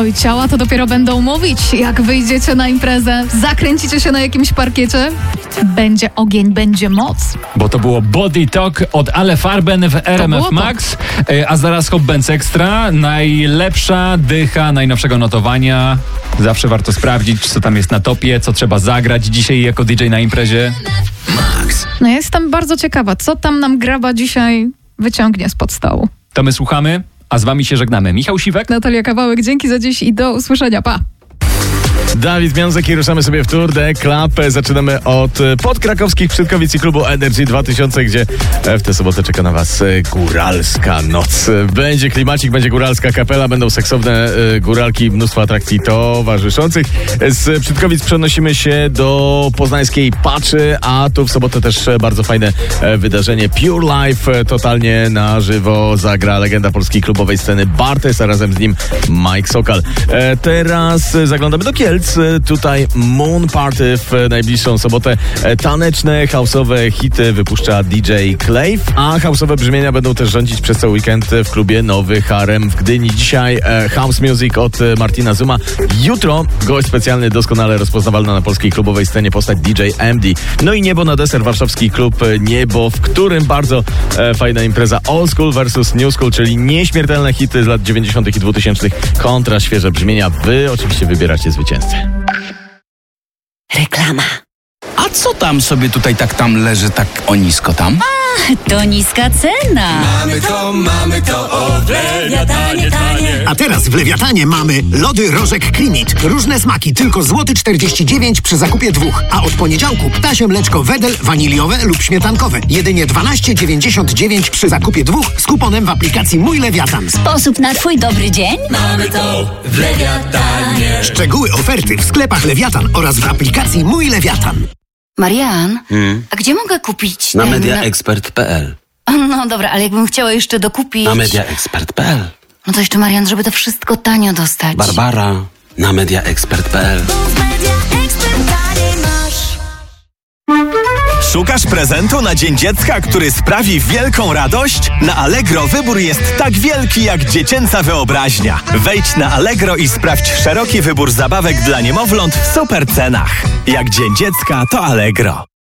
Oj, ciała to dopiero będą mówić, jak wyjdziecie na imprezę, zakręcicie się na jakimś parkiecie. Będzie ogień, będzie moc. Bo to było Body Talk od Ale Farben w RMF Max, a zaraz Hot Benz Extra, najlepsza dycha najnowszego notowania. Zawsze warto sprawdzić, co tam jest na topie, co trzeba zagrać dzisiaj jako DJ na imprezie. Max. No ja jestem bardzo ciekawa, co tam nam Graba dzisiaj wyciągnie spod stołu. To my słuchamy, a z wami się żegnamy. Michał Siwek, Natalia Kawałek, dzięki za dziś i do usłyszenia, pa! Dawid Miązek i ruszamy sobie w Tour de Club. Zaczynamy od podkrakowskich Przydkowic i klubu Energy 2000, gdzie w tę sobotę czeka na was góralska noc. Będzie klimacik, będzie góralska kapela, będą seksowne góralki, mnóstwo atrakcji towarzyszących. Z Przydkowic przenosimy się do poznańskiej Paczy, a tu w sobotę też bardzo fajne wydarzenie. Pure Life, totalnie na żywo zagra legenda polskiej klubowej sceny Bartes, a razem z nim Mike Sokal. Teraz zaglądamy do Kielc. Tutaj Moon Party w najbliższą sobotę. Taneczne, house'owe hity wypuszcza DJ Clave, a house'owe brzmienia będą też rządzić przez cały weekend w klubie Nowy Harem w Gdyni. Dzisiaj house music od Martina Zuma. Jutro gość specjalny, doskonale rozpoznawalna na polskiej klubowej scenie postać DJ MD. No i Niebo na deser, warszawski klub Niebo, w którym bardzo fajna impreza Old School versus New School, czyli nieśmiertelne hity z lat 90. i 2000 kontra świeże brzmienia. Wy oczywiście wybieracie zwycięzcę. Reklama. A co tam sobie tutaj tam leży tak o nisko tam? To niska cena. Mamy to, o Lewiatanie, tanie. A teraz w Lewiatanie mamy lody Rożek Klimit. Różne smaki, tylko złoty 49 przy zakupie 2. A od poniedziałku ptasie mleczko Wedel, waniliowe lub śmietankowe. Jedynie 12,99 przy zakupie 2 z kuponem w aplikacji Mój Lewiatan. Sposób na twój dobry dzień? Mamy to w Lewiatanie. Szczegóły oferty w sklepach Lewiatan oraz w aplikacji Mój Lewiatan. Marian, a gdzie mogę kupić Na mediaexpert.pl. No dobra, ale jakbym chciała jeszcze dokupić... Na mediaexpert.pl. No to jeszcze, Marian, żeby to wszystko tanio dostać. Barbara. Na mediaexpert.pl. Szukasz prezentu na Dzień Dziecka, który sprawi wielką radość? Na Allegro wybór jest tak wielki jak dziecięca wyobraźnia. Wejdź na Allegro i sprawdź szeroki wybór zabawek dla niemowląt w super cenach. Jak Dzień Dziecka, to Allegro.